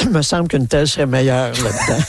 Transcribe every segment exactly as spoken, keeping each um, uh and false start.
il me semble qu'une telle serait meilleure là-dedans.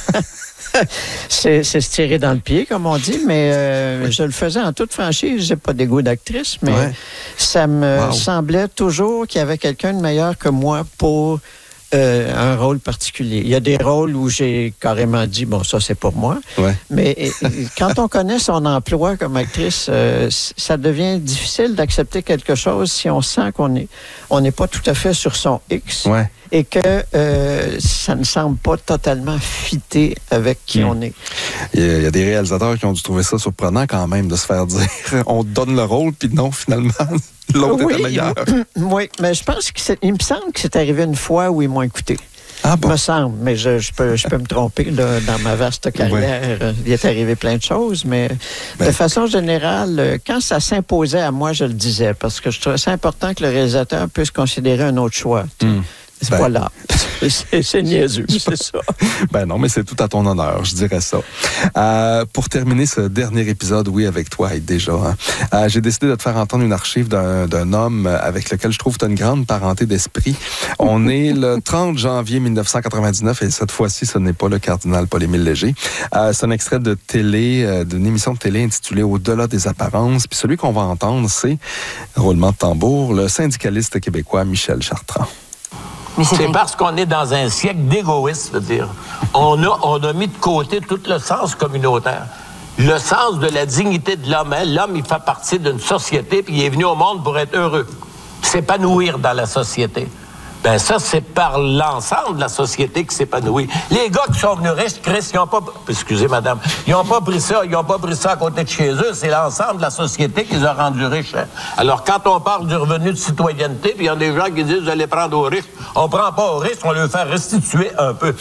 c'est, c'est se tirer dans le pied, comme on dit, mais euh, je le faisais en toute franchise. J'ai pas d'égo d'actrice, mais ouais. ça me wow. semblait toujours qu'il y avait quelqu'un de meilleur que moi pour euh, un rôle particulier. Il y a des rôles où j'ai carrément dit, bon, ça, c'est pour moi. Ouais. Mais et, quand on connaît son emploi comme actrice, euh, ça devient difficile d'accepter quelque chose si on sent qu'on est, on n'est pas tout à fait sur son X. Ouais. Et que euh, ça ne semble pas totalement fité avec qui mmh. on est. Il y, a, il y a des réalisateurs qui ont dû trouver ça surprenant quand même de se faire dire on te donne le rôle, puis non, finalement, l'autre oui, était meilleur. Oui, mais je pense qu'il me semble que c'est arrivé une fois où ils m'ont écouté. Ah bon? Me semble, mais je, je, peux, je peux me tromper là, dans ma vaste carrière. Ouais. Il est arrivé plein de choses, mais ben. de façon générale, quand ça s'imposait à moi, je le disais, parce que je trouvais ça important que le réalisateur puisse considérer un autre choix. Mmh. Ben, voilà. C'est, c'est niaiseux, c'est ça. Ben non, mais c'est tout à ton honneur, je dirais ça. Euh, pour terminer ce dernier épisode, oui, avec toi, déjà, hein, euh, j'ai décidé de te faire entendre une archive d'un, d'un homme avec lequel je trouve que tu as une grande parenté d'esprit. On est le trente janvier dix-neuf cent quatre-vingt-dix-neuf et cette fois-ci, ce n'est pas le cardinal Paul-Émile Léger. Euh, c'est un extrait de télé, euh, d'une émission de télé intitulée Au-delà des apparences. Puis celui qu'on va entendre, c'est, roulement de tambour, le syndicaliste québécois Michel Chartrand. C'est, c'est parce qu'on est dans un siècle d'égoïsme, je veux dire. On a, on a mis de côté tout le sens communautaire. Le sens de la dignité de l'homme. Hein? L'homme, il fait partie d'une société, puis il est venu au monde pour être heureux. S'épanouir dans la société. Ben ça, c'est par l'ensemble de la société qui s'épanouit. Les gars qui sont venus riches, Chris, ils n'ont pas... Excusez, madame. Ils n'ont pas pris ça, ils n'ont pas pris ça à côté de chez eux. C'est l'ensemble de la société qui les a rendus riches. Hein? Alors, quand on parle du revenu de citoyenneté, puis il y a des gens qui disent, vous allez prendre aux riches. On ne prend pas aux riches, on leur fait restituer un peu.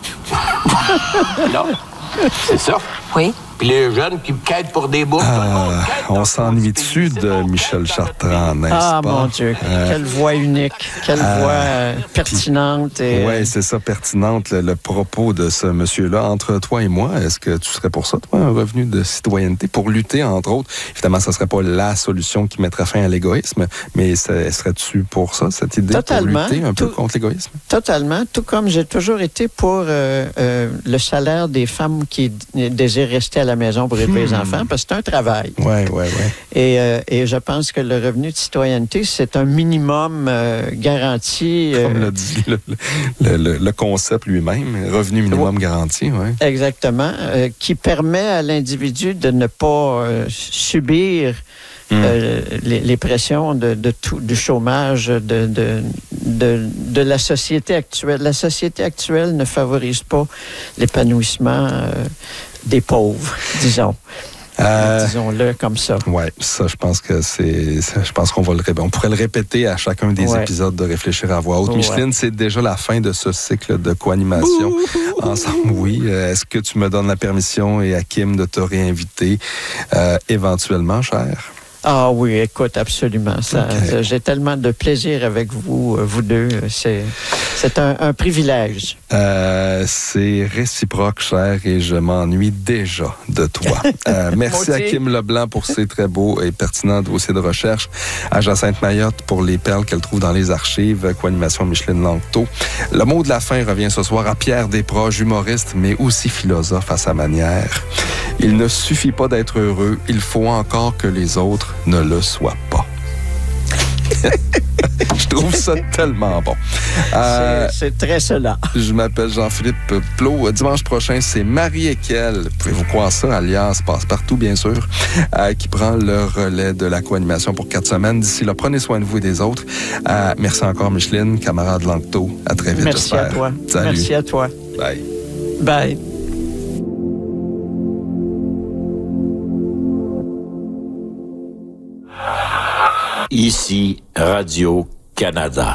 Non, c'est ça. Oui. Puis les jeunes qui quêtent pour des bourses. Euh, on s'ennuie dessus de Michel Chartrand, n'est-ce ah, pas? Ah, mon Dieu, euh, quelle voix unique, quelle euh, voix euh, pertinente. Et... Oui, c'est ça, pertinente, le, le propos de ce monsieur-là. Entre toi et moi, est-ce que tu serais pour ça, toi, un revenu de citoyenneté, pour lutter, entre autres? Évidemment, ça ne serait pas la solution qui mettrait fin à l'égoïsme, mais serais-tu pour ça, cette idée, totalement, pour lutter un tout, peu contre l'égoïsme? Totalement, tout comme j'ai toujours été pour euh, euh, le salaire des femmes qui désirent rester à la maison pour élever hmm. les enfants, parce que c'est un travail. Oui, oui, oui. Et, euh, et je pense que le revenu de citoyenneté, c'est un minimum euh, garanti. Euh, Comme l'a dit le, le, le, le concept lui-même, revenu minimum oui. garanti, oui. Exactement, euh, qui permet à l'individu de ne pas euh, subir Mmh. Euh, les, les pressions de, de tout, du chômage, de, de, de, de la société actuelle. La société actuelle ne favorise pas l'épanouissement euh, des pauvres, disons. Euh, Disons-le comme ça. Oui, ça, je pense que c'est. Ça, je pense qu'on va le répéter. On pourrait le répéter à chacun des ouais. épisodes de Réfléchir à voix haute. Ouais. Micheline, c'est déjà la fin de ce cycle de co-animation ensemble. Oui. Est-ce que tu me donnes la permission et à Kim de te réinviter euh, éventuellement, cher? Ah oui, écoute, absolument. Ça, okay. ça, j'ai tellement de plaisir avec vous, vous deux. C'est, c'est un, un privilège. Euh, c'est réciproque, cher, et je m'ennuie déjà de toi. Euh, merci à Kim Leblanc pour ses très beaux et pertinents dossiers de recherche, à Jacinthe Mayotte pour les perles qu'elle trouve dans les archives, co-animation Micheline Langto. Le mot de la fin revient ce soir à Pierre Desproges, humoriste, mais aussi philosophe à sa manière. Il ne suffit pas d'être heureux, il faut encore que les autres ne le soient pas. Je trouve ça tellement bon. Euh, c'est, c'est très cela. Je m'appelle Jean-Philippe Plot. Dimanche prochain, c'est Marie Equel, pouvez-vous croire ça, alias Passe-Partout, bien sûr, euh, qui prend le relais de la co-animation pour quatre semaines. D'ici là, prenez soin de vous et des autres. Euh, merci encore, Micheline, camarade Langto. À très vite, merci j'espère. À toi. Salut. Merci à toi. Bye. Bye. Ici, Radio-Canada.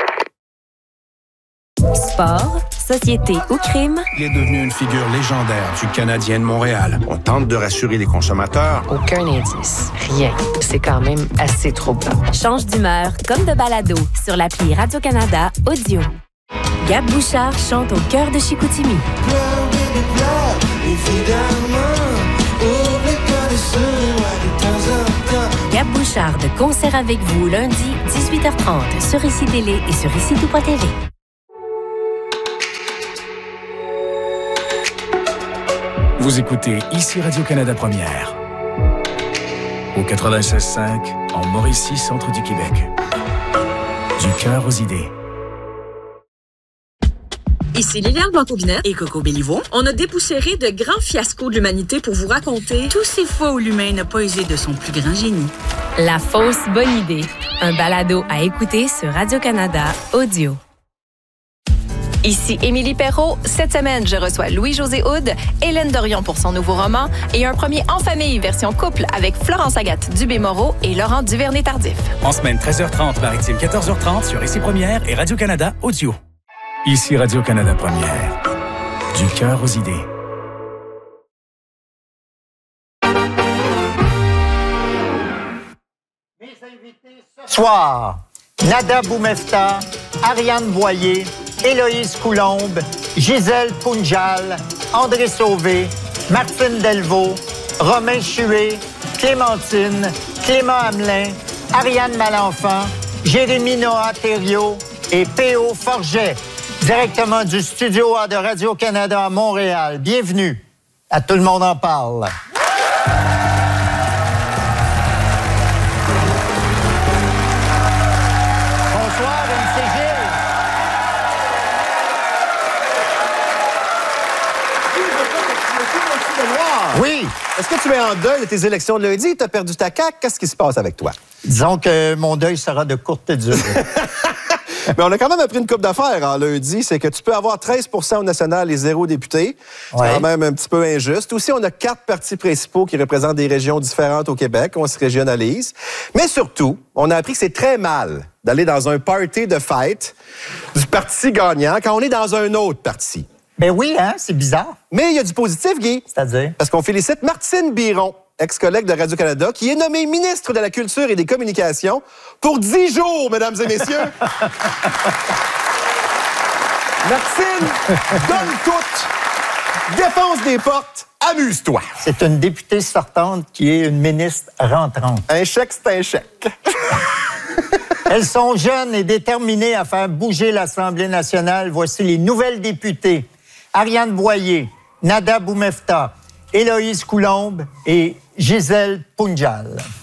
Sport, société ou crime. Il est devenu une figure légendaire du Canadien de Montréal. On tente de rassurer les consommateurs. Aucun indice. Rien. C'est quand même assez troublant. Change d'humeur comme de balado sur l'appli Radio-Canada Audio. Gab Bouchard chante au cœur de Chicoutimi. Pleure, baby, pleure, évidemment. Oublie pas de sourire de temps en temps. Gab Bouchard de concert avec vous lundi dix-huit heures trente sur Ici Télé et sur ici tout point T V. Vous écoutez ici Radio-Canada Première. Au quatre-vingt-seize cinq, en Mauricie, centre du Québec. Du cœur aux idées. Ici Liliane Blanco-Binette et Coco Béliveau. On a dépoussiéré de grands fiascos de l'humanité pour vous raconter tous ces fois où l'humain n'a pas usé de son plus grand génie. La fausse bonne idée. Un balado à écouter sur Radio-Canada Audio. Ici Émilie Perrault. Cette semaine, je reçois Louis-José Houd, Hélène Dorion pour son nouveau roman et un premier en famille version couple avec Florence Agathe Dubé-Moreau et Laurent Duvernay-Tardif. En semaine treize heures trente, maritime quatorze heures trente sur Ici Première et Radio-Canada Audio. Ici Radio-Canada Première. Du cœur aux idées. Mes invités ce soir, Nada Boumefta, Ariane Boyer, Héloïse Coulombe, Gisèle Punjal, André Sauvé, Martine Delvaux, Romain Chué, Clémentine, Clément Hamelin, Ariane Malenfant, Jérémy Noah Thériault et P O Forget, directement du studio A de Radio-Canada à Montréal. Bienvenue à Tout le monde en parle. Bonsoir, M C Gilles. Oui. Est-ce que tu es en deuil de tes élections de lundi? Tu as perdu ta C A Q? Qu'est-ce qui se passe avec toi? Disons que mon deuil sera de courte durée. Mais on a quand même appris une couple d'affaires en lundi. C'est que tu peux avoir treize pour cent au national et zéro député. C'est ouais. quand même un petit peu injuste. Aussi, on a quatre partis principaux qui représentent des régions différentes au Québec. On se régionalise. Mais surtout, on a appris que c'est très mal d'aller dans un party de fête du parti gagnant quand on est dans un autre parti. Ben oui, hein? C'est bizarre. Mais il y a du positif, Guy. C'est-à-dire? Parce qu'on félicite Martine Biron, ex-collègue de Radio-Canada, qui est nommée ministre de la Culture et des Communications pour dix jours, mesdames et messieurs. Martine, donne toute, défonce des portes, amuse-toi. C'est une députée sortante qui est une ministre rentrante. Un chèque, c'est un chèque. Elles sont jeunes et déterminées à faire bouger l'Assemblée nationale. Voici les nouvelles députées. Ariane Boyer, Nada Boumefta, Héloïse Coulombe et Gisèle Punjal.